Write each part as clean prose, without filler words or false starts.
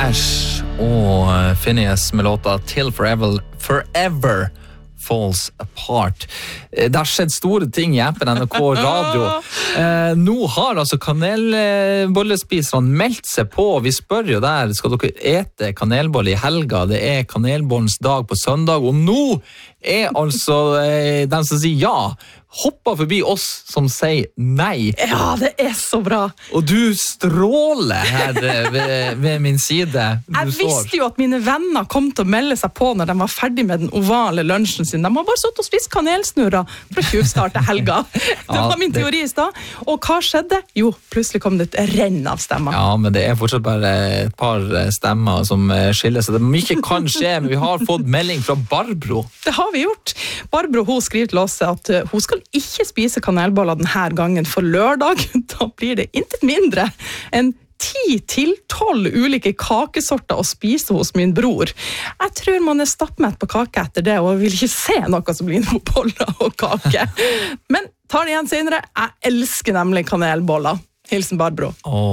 Ash og Phineas med låta Till Forever Falls Apart. Det har skjedd store ting i appen NRK Radio. Nå har altså kanelbollespiserne meldt seg på. Vi spør jo der, skal dere ete kanelbolle i helga? Det er kanelbollens dag på søndag, og nå er altså den som sier ja, hopper forbi oss som sier nei. Ja, det er så bra. Og du stråler her ved min side. Jeg visste jo at mine venner kom til å melde seg på når de var ferdig med den ovale lunsjen sin. De har bare satt og spist kanelsnurrer fra tjuvstart til helga. Det var min teori i sted. Og hva skjedde? Jo, plutselig kom det et renn av stemmer. Ja, men det er fortsatt bare et par stemmer som skiller, så det mye kan skje, men vi har fått melding fra Barbro. Det har vi gjort. Barbro, hun skriver til oss at hun skal ikke spise kanelboller denne gangen for lørdag. Da blir det intet mindre enn 10-12 ulike kakesorter å spise hos min bror. Jeg tror man er stappmett på kake etter det, og vil ikke se noe som blir noe boller og kake. Men tar det igjen senere. Jeg elsker nemlig kanelboller. Hilsen Barbro.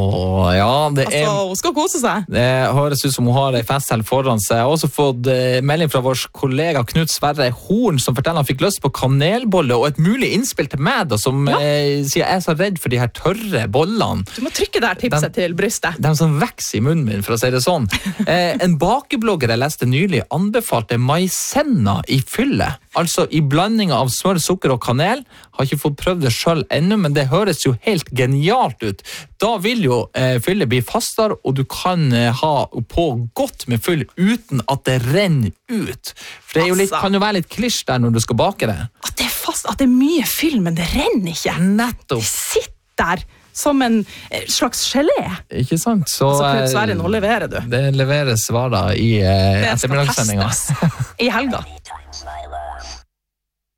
Ja, det er... Altså, hun skal kose seg. Det høres ut som hun har en festhelg foran seg. Jeg har også fått melding fra vår kollega Knut Sverre Horn, som forteller han fikk lyst på kanelbolle, og et mulig innspill til meg, da, som sier jeg er så redd for de her tørre bollene. Du må trykke der tipset til brystet. De som vekser i munnen min, for å si det sånn. En bakeblogger jeg leste nylig anbefalte maisenna i fylle. Altså i blanding av smør, sukker og kanel. Har ikke fått prøvd det selv ennå, men det høres jo helt genialt ut. Da vil jo fylle bli fastere, og du kan ha på godt med fyll uten at det renner ut. For det er jo litt, kan jo være litt klisj der når du skal bake det. At det er fast, at det er mye fyll, men det renner ikke. Nettopp. Det sitter der som en slags gelé. Ikke sant? Så Knut Sverre, nå leverer du. Det leveres varer i ettermiddagssendinga. I helga.